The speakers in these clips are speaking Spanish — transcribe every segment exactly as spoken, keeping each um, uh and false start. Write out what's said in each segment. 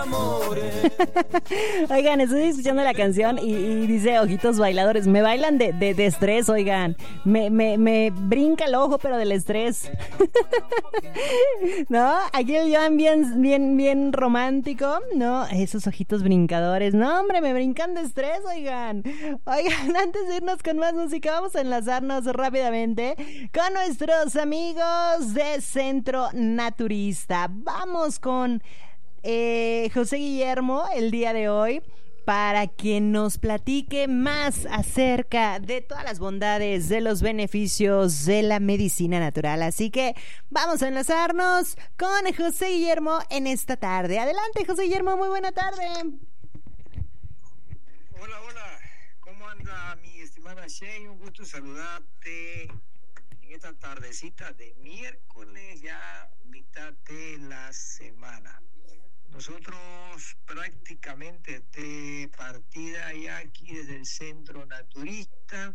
Oigan, estoy escuchando la canción y, y dice Ojitos Bailadores. Me bailan de, de, de estrés, oigan. Me, me, me brinca el ojo, pero del estrés. ¿No? Aquí el Joan bien, bien, bien romántico. No, esos ojitos brincadores. No, hombre, me brincan de estrés, oigan. Oigan, antes de irnos con más música, vamos a enlazarnos rápidamente con nuestros amigos de Centro Naturista. Vamos con eh, José Guillermo el día de hoy, para que nos platique más acerca de todas las bondades, de los beneficios de la medicina natural. Así que vamos a enlazarnos con José Guillermo en esta tarde. Adelante, José Guillermo, muy buena tarde. Hola, hola, ¿cómo anda mi estimada Shane? Un gusto saludarte en esta tardecita de miércoles, ya mitad de la semana. Nosotros prácticamente de partida ya aquí desde el Centro Naturista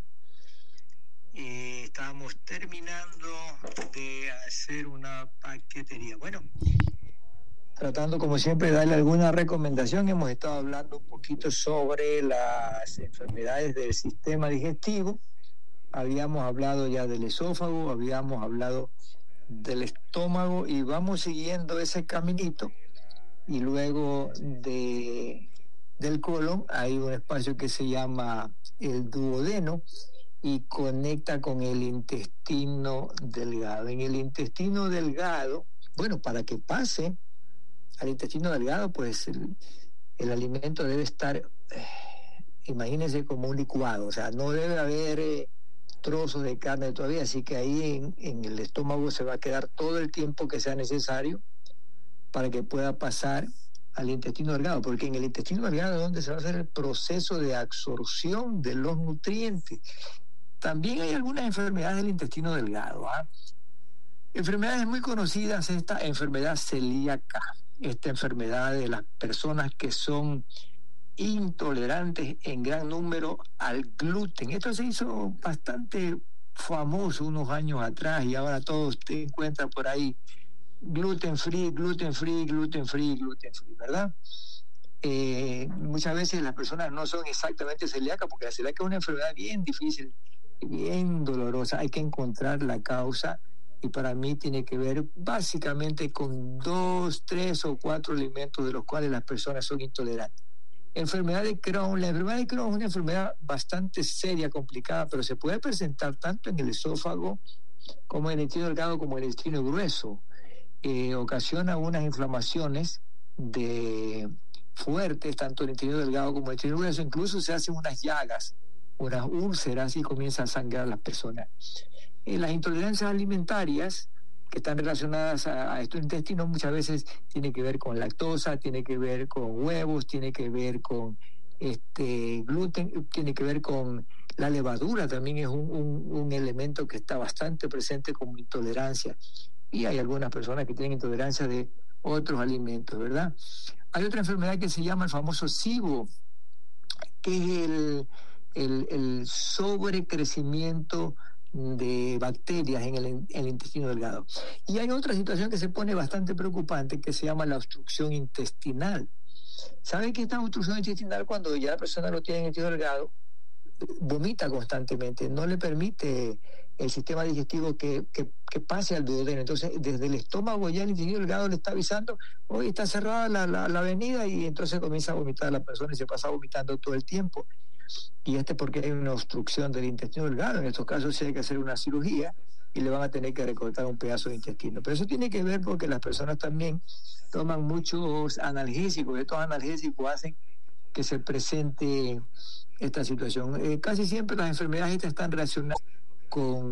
eh, estamos terminando de hacer una paquetería. Bueno, tratando como siempre de darle alguna recomendación, hemos estado hablando un poquito sobre las enfermedades del sistema digestivo. Habíamos hablado ya del esófago, habíamos hablado del estómago y vamos siguiendo ese caminito. Y luego de, del colon hay un espacio que se llama el duodeno y conecta con el intestino delgado. En el intestino delgado, bueno, para que pase al intestino delgado, pues el, el alimento debe estar, eh, imagínense, como un licuado, o sea, no debe haber eh, trozos de carne todavía, así que ahí en, en el estómago se va a quedar todo el tiempo que sea necesario para que pueda pasar al intestino delgado, porque en el intestino delgado es donde se va a hacer el proceso de absorción de los nutrientes. También hay algunas enfermedades del intestino delgado, ¿ah? Enfermedades muy conocidas, esta enfermedad celíaca, esta enfermedad de las personas que son intolerantes en gran número al gluten. Esto se hizo bastante famoso unos años atrás y ahora todos te encuentran por ahí gluten free, gluten free, gluten free, gluten free, ¿verdad? Eh, muchas veces las personas no son exactamente celíacas, porque la celiaca es una enfermedad bien difícil, bien dolorosa. Hay que encontrar la causa y para mí tiene que ver básicamente con dos, tres o cuatro alimentos de los cuales las personas son intolerantes. Enfermedad de Crohn. La enfermedad de Crohn es una enfermedad bastante seria, complicada, pero se puede presentar tanto en el esófago como en el intestino delgado como en el intestino grueso. Eh, ocasiona unas inflamaciones de fuertes, tanto en el intestino delgado como en el intestino grueso. Incluso se hacen unas llagas, unas úlceras y comienza a sangrar a las personas. Eh, las intolerancias alimentarias que están relacionadas a, a estos intestinos muchas veces tiene que ver con lactosa, tiene que ver con huevos, tiene que ver con este gluten, tiene que ver con la levadura. También es un, un, un elemento que está bastante presente como intolerancia. Y hay algunas personas que tienen intolerancia de otros alimentos, ¿verdad? Hay otra enfermedad que se llama el famoso SIBO, que es el, el, el sobrecrecimiento de bacterias en el, en el intestino delgado. Y hay otra situación que se pone bastante preocupante, que se llama la obstrucción intestinal. ¿Saben qué es esta obstrucción intestinal? Cuando ya la persona lo tiene en el intestino delgado, vomita constantemente, no le permite el sistema digestivo que, que, que pase al duodeno. Entonces, desde el estómago ya el intestino delgado le está avisando, hoy está cerrada la, la, la avenida, y entonces comienza a vomitar la persona y se pasa vomitando todo el tiempo. Y este porque hay una obstrucción del intestino delgado. En estos casos sí hay que hacer una cirugía y le van a tener que recortar un pedazo de intestino. Pero eso tiene que ver porque las personas también toman muchos analgésicos. Estos analgésicos hacen que se presente esta situación. Eh, casi siempre las enfermedades estas están relacionadas con